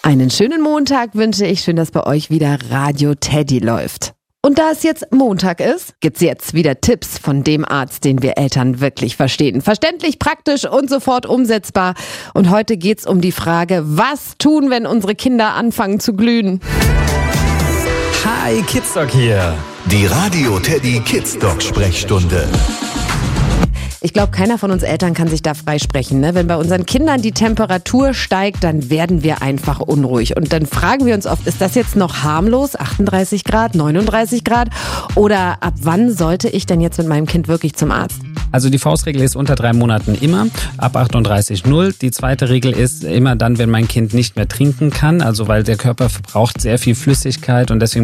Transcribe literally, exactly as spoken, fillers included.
Einen schönen Montag wünsche ich. Schön, dass bei euch wieder Radio Teddy läuft. Und da es jetzt Montag ist, gibt's jetzt wieder Tipps von dem Arzt, den wir Eltern wirklich verstehen. Verständlich, praktisch und sofort umsetzbar. Und heute geht's um die Frage, was tun, wenn unsere Kinder anfangen zu glühen? Hi, Kidsdoc hier. Die Radio Teddy Kidsdoc Sprechstunde. Ich glaube, keiner von uns Eltern kann sich da freisprechen. Ne? Wenn bei unseren Kindern die Temperatur steigt, dann werden wir einfach unruhig. Und dann fragen wir uns oft, ist das jetzt noch harmlos? achtunddreißig Grad, neununddreißig Grad? Oder ab wann sollte ich denn jetzt mit meinem Kind wirklich zum Arzt? Also die Faustregel ist unter drei Monaten immer, ab achtunddreißig null. Die zweite Regel ist immer dann, wenn mein Kind nicht mehr trinken kann, also weil der Körper verbraucht sehr viel Flüssigkeit und deswegen